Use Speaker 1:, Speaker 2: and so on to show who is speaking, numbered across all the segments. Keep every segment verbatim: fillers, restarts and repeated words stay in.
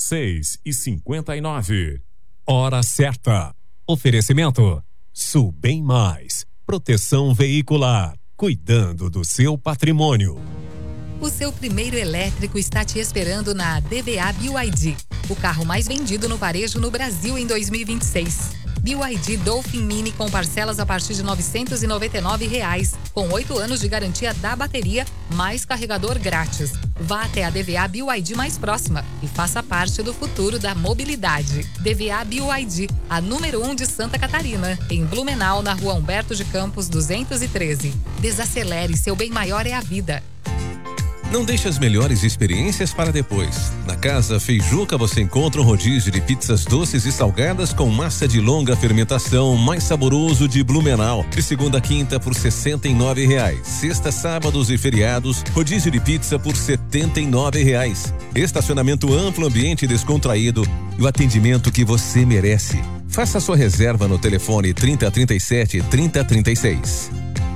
Speaker 1: seis e cinquenta e nove. Hora certa. Oferecimento Sul Bem Mais. Proteção veicular. Cuidando do seu patrimônio.
Speaker 2: O seu primeiro elétrico está te esperando na D V A B Y D, o carro mais vendido no varejo no Brasil em dois mil e vinte e seis. B Y D Dolphin Mini com parcelas a partir de novecentos e noventa e nove reais, com oito anos de garantia da bateria, mais carregador grátis. Vá até a D V A B Y D mais próxima e faça parte do futuro da mobilidade. D V A B Y D, a número um de Santa Catarina, em Blumenau, na rua Humberto de Campos duzentos e treze. Desacelere, seu bem maior é a vida.
Speaker 3: Não deixe as melhores experiências para depois. Na Casa Feijuca você encontra um rodízio de pizzas doces e salgadas com massa de longa fermentação, mais saboroso de Blumenau. De segunda a quinta por sessenta e nove reais. Sexta, sábados e feriados, rodízio de pizza por setenta e nove reais. Estacionamento amplo, ambiente descontraído e o atendimento que você merece. Faça sua reserva no telefone trinta, trinta e sete, trinta, trinta e seis.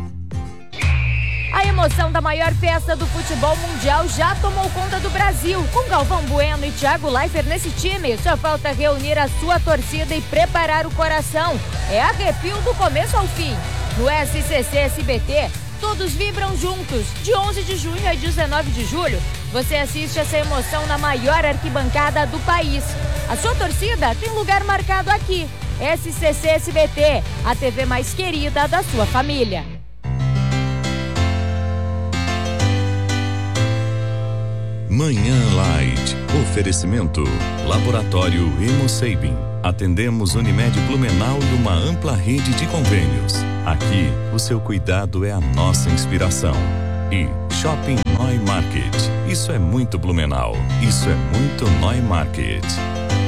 Speaker 4: A emoção da maior festa do futebol mundial já tomou conta do Brasil. Com Galvão Bueno e Thiago Leifert nesse time, só falta reunir a sua torcida e preparar o coração. É arrepio do começo ao fim. No S C C S B T, todos vibram juntos. De onze de junho a dezenove de julho, você assiste essa emoção na maior arquibancada do país. A sua torcida tem lugar marcado aqui. S C C S B T, a T V mais querida da sua família.
Speaker 5: Manhã Light. Oferecimento. Laboratório Hemosabin. Atendemos Unimed Blumenau e uma ampla rede de convênios. Aqui, o seu cuidado é a nossa inspiração. E Shopping Neumarkt. Isso é muito Blumenau. Isso é muito Neumarkt.